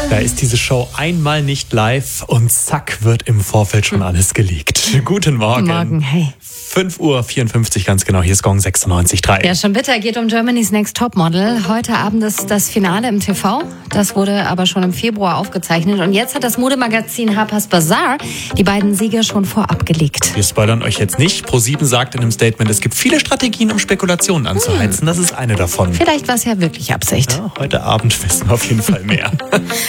Da ist diese Show einmal nicht live und zack wird im Vorfeld schon alles geleakt. Guten Morgen. Guten Morgen, hey. 5:54 Uhr ganz genau, hier ist Gong 96.3. Ja, schon bitter, geht um Germany's Next Topmodel. Heute Abend ist das Finale im TV. Das wurde aber schon im Februar aufgezeichnet. Und jetzt hat das Modemagazin Harper's Bazaar die beiden Sieger schon vorab gelegt. Wir spoilern euch jetzt nicht. ProSieben sagt in einem Statement, es gibt viele Strategien, um Spekulationen anzuheizen. Das ist eine davon. Vielleicht war es ja wirklich Absicht. Ja, heute Abend wissen wir auf jeden Fall mehr.